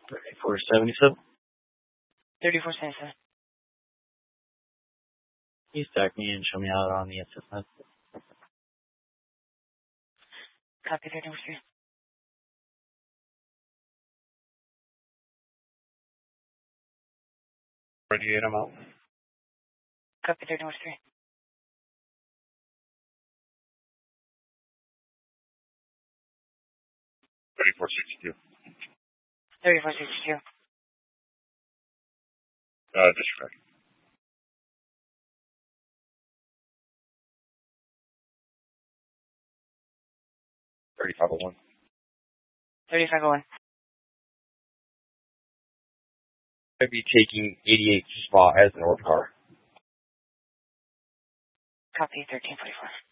3477. 3477. You stack me and show me out on the assessment. Copy 34. Ready, I'm out. Copy 34. 3462. 3462. Disregard. 3501. 3501. I'd be taking 88 spot as an order car. Copy 1344.